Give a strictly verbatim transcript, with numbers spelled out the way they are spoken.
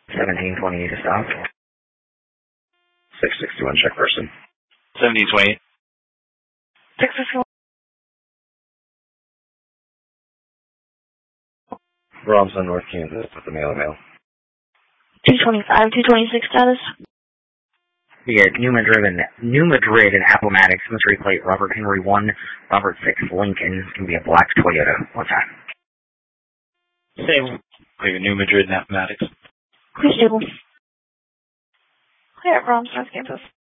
seventeen twenty-eight to stop. six sixty-one, check person. seventeen twenty-eight. six sixty-one. Robson, North Kansas, with the mail mail. two twenty-five, two twenty-six status. You get New Madrid and New Madrid and Appomattox, mystery plate Robert Henry one, Robert six Lincoln. It's going to be a black Toyota. What's that? Same. Clear New Madrid and Appomattox. Clear stable. Clear from South Campus.